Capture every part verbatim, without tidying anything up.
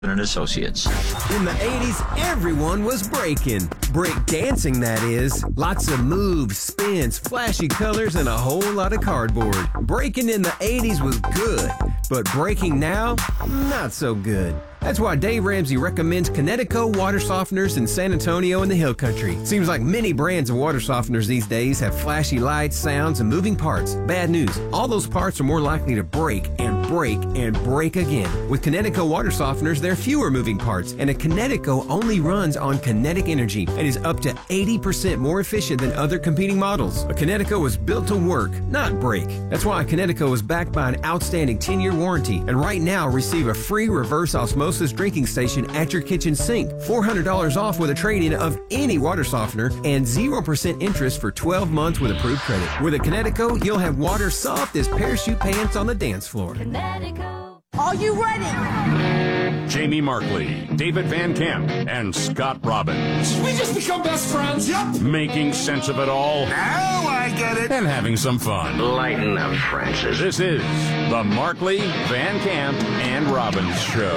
and Associates. In the eighties, everyone was breaking. Break dancing, that is. Lots of moves, spins, flashy colors, and a whole lot of cardboard. Breaking in the eighties was good, but breaking now, not so good. That's why Dave Ramsey recommends Kinetico water softeners in San Antonio and the Hill Country. Seems like many brands of water softeners these days have flashy lights, sounds, and moving parts. Bad news, all those parts are more likely to break and break and break again. With Kinetico water softeners, there are fewer moving parts, and a Kinetico only runs on kinetic energy and is up to eighty percent more efficient than other competing models. A Kinetico was built to work, not break. That's why a Kinetico is backed by an outstanding ten-year warranty, and right now receive a free reverse osmosis drinking station at your kitchen sink, four hundred dollars off with a trade-in of any water softener, and zero percent interest for twelve months with approved credit. With a Kinetico, you'll have water soft as parachute pants on the dance floor. Kinetico. Are you ready? Jamie Markley, David Van Camp, and Scott Robbins. We just become best friends. Yep. Making sense of it all. Now I get it. And having some fun. Lighten up, Francis. This is the Markley, Van Camp, and Robbins Show.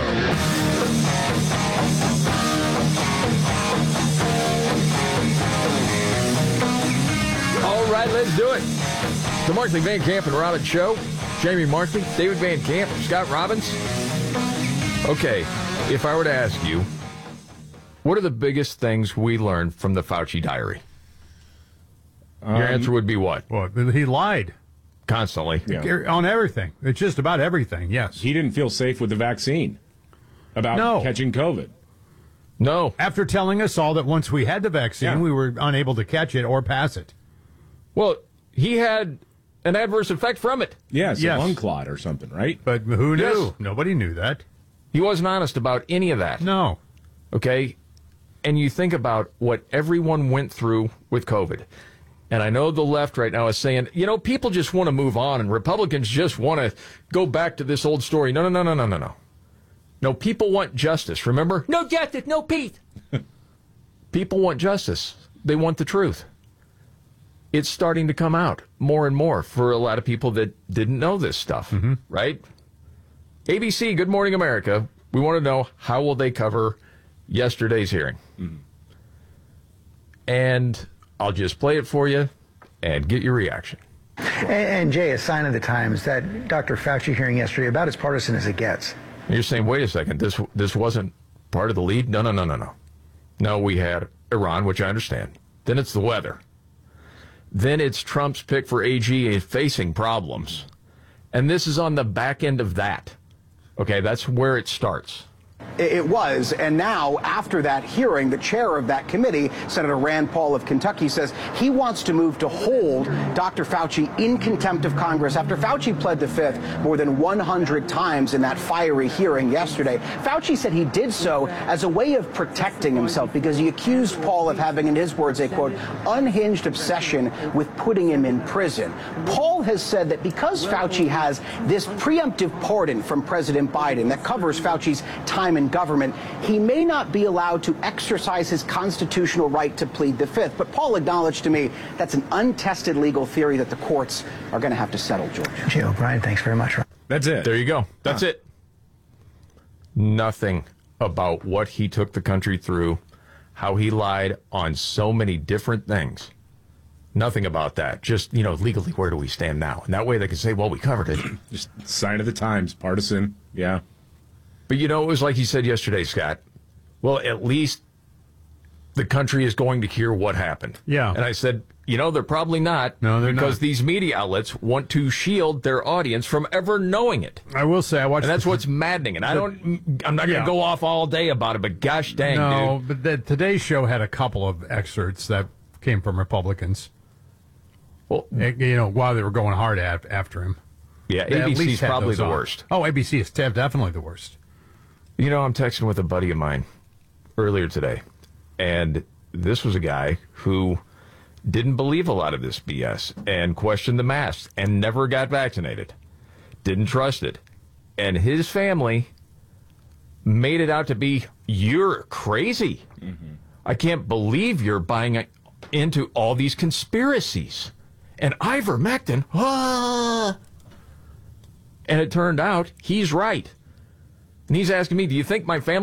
All right, let's do it. The Markley, Van Camp, and Robbins Show. Jamie Markley, David Van Camp, Scott Robbins. Okay, if I were to ask you, what are the biggest things we learned from the Fauci diary? Um, Your answer would be what? Well, he lied. Constantly. Yeah. On everything. It's just about everything, yes. He didn't feel safe with the vaccine about no. catching COVID. No. After telling us all that once we had the vaccine, yeah. we were unable to catch it or pass it. Well, he had an adverse effect from it. Yes, yes. a lung clot or something, right? But who knew? Yes. Nobody knew that. He wasn't honest about any of that. No. Okay? And you think about what everyone went through with COVID. And I know the left right now is saying, you know, people just want to move on and Republicans just want to go back to this old story. No, no, no, no, no, no, no. No, people want justice, remember? No justice, no peace. People want justice. They want the truth. It's starting to come out more and more for a lot of people that didn't know this stuff, mm-hmm. right? A B C, Good Morning America. We want to know, how will they cover yesterday's hearing? Mm-hmm. And I'll just play it for you and get your reaction. And, and Jay, a sign of the times, that Doctor Fauci hearing yesterday, about as partisan as it gets. And you're saying, wait a second, this this wasn't part of the lead? No, no, no, no, no. No, we had Iran, which I understand. Then it's the weather. Then it's Trump's pick for A G facing problems. And this is on the back end of that. Okay, that's where it starts. It was, and now, after that hearing, the chair of that committee, Senator Rand Paul of Kentucky, says he wants to move to hold Doctor Fauci in contempt of Congress after Fauci pled the fifth more than one hundred times in that fiery hearing yesterday. Fauci said he did so as a way of protecting himself because he accused Paul of having, in his words, a, quote, unhinged obsession with putting him in prison. Paul has said that because Fauci has this preemptive pardon from President Biden that covers Fauci's time in government, he may not be allowed to exercise his constitutional right to plead the fifth. But Paul acknowledged to me that's an untested legal theory that the courts are going to have to settle, George. Jay O'Brien, thanks very much. That's it. There you go. That's huh. it. Nothing about what he took the country through, how he lied on so many different things. Nothing about that. Just, you know, legally, where do we stand now? And that way they can say, well, we covered it. Just sign of the times, partisan. Yeah. But, you know, it was like you said yesterday, Scott. Well, at least the country is going to hear what happened. Yeah. And I said, you know, they're probably not. No, they're because not. These media outlets want to shield their audience from ever knowing it. I will say, I watched... And that's the, what's maddening. And I don't, I'm not going to yeah. go off all day about it, but gosh dang, no, dude. but the Today Show had a couple of excerpts that came from Republicans. Well, you know, while they were going hard at, after him. Yeah, They A B C's probably the on. worst. Oh, A B C is definitely the worst. You know, I'm texting with a buddy of mine earlier today, and this was a guy who didn't believe a lot of this B S and questioned the masks and never got vaccinated, didn't trust it. And his family made it out to be, you're crazy. Mm-hmm. I can't believe you're buying into all these conspiracies. And ivermectin, ah! And it turned out he's right. And he's asking me, do you think my family